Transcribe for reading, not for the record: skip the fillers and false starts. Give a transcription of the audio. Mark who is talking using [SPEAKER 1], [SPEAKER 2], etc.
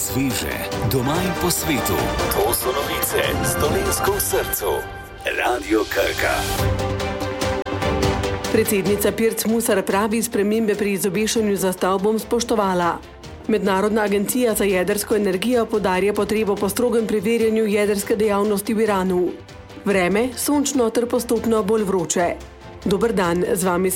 [SPEAKER 1] sveže, doma in po svetu. To so novice Slovensko v srcu. Radio Krka.
[SPEAKER 2] Predsednica Pirc Musar pravi, spremembe pri izobešanju zastav bom spoštovala. Mednarodna agencija za jedrsko energijo poudarja potrebo po strogem preverjanju jedrske dejavnosti v Iranu. Vreme sončno ter postopno bolj vroče. Dober dan, z vami